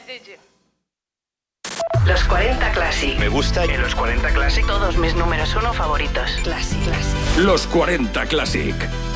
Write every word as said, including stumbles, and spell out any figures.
Digi. Los cuarenta Classic. Me gusta en los cuarenta Classic. Todos mis números uno favoritos. Classic, Classic. Los cuarenta Classic.